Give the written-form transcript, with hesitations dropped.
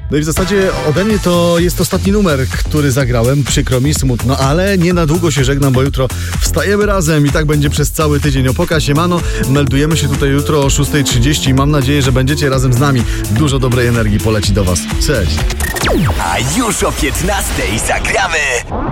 No i w zasadzie ode mnie to jest ostatni numer, który zagrałem. Przykro mi, smutno, ale nie na długo się żegnam, bo jutro wstajemy razem i tak będzie przez cały tydzień. Opoka, siemano, meldujemy się tutaj jutro o 6:30 i mam nadzieję, że będziecie razem z nami. Dużo dobrej energii poleci do was. Cześć! A już o 15:00 zagramy